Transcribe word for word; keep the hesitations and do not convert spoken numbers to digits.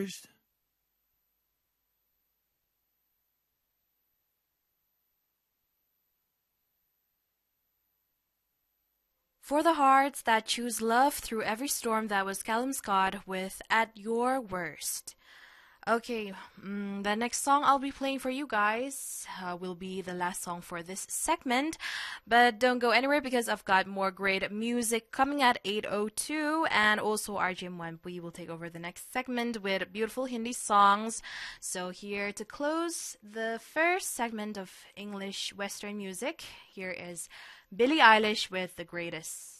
worst. For the hearts that choose love through every storm, that was Callum Scott with At Your Worst. Okay, mm, the next song I'll be playing for you guys uh, will be the last song for this segment. But don't go anywhere because I've got more great music coming at eight oh two. And also R J Mwempi will take over the next segment with beautiful Hindi songs. So here to close the first segment of English Western music, here is Billie Eilish with The Greatest.